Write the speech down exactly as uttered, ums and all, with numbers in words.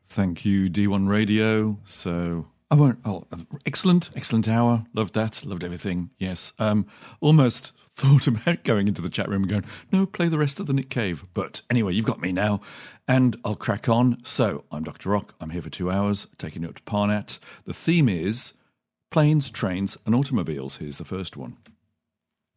Thank you, D one Radio. So I won't. Oh, excellent, excellent hour. Loved that. Loved everything. Yes. Um, almost thought about going into the chat room and going, no, play the rest of the Nick Cave. But anyway, you've got me now, and I'll crack on. So I'm Doctor Rock. I'm here for two hours, taking you up to Parnat. The theme is planes, trains, and automobiles. Here's the first one.